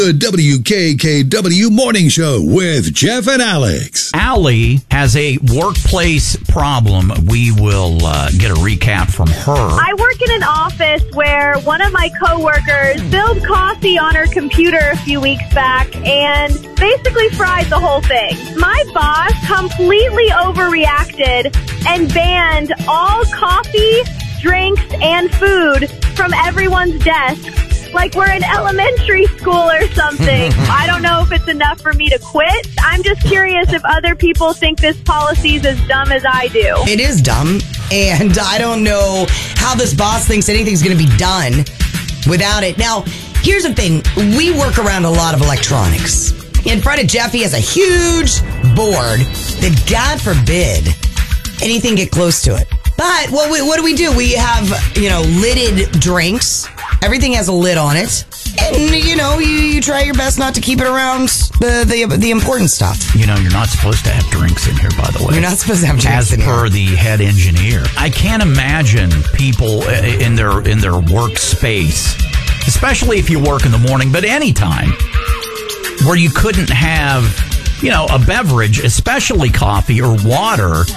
The WKKW Morning Show with Jeff and Alex. Allie has a workplace problem. We will get a recap from her. I work in an office where one of my coworkers spilled coffee on her computer a few weeks back and basically fried the whole thing. My boss completely overreacted and banned all coffee, drinks, and food from everyone's desk. Like we're in elementary school or something. I don't know if it's enough for me to quit. I'm just curious if other people think this policy is as dumb as I do. It is dumb, and I don't know how this boss thinks anything's going to be done without it. Now, here's the thing. We work around a lot of electronics. In front of Jeff, he has a huge board that, God forbid, anything get close to it. But what do? We have, lidded drinks. Everything has a lid on it. And, you try your best not to keep it around the important stuff. You're not supposed to have drinks in here, by the way. You're not supposed to have drinks in here. As per the head engineer. I can't imagine people in their workspace, especially if you work in the morning, but anytime, where you couldn't have, a beverage, especially coffee or water,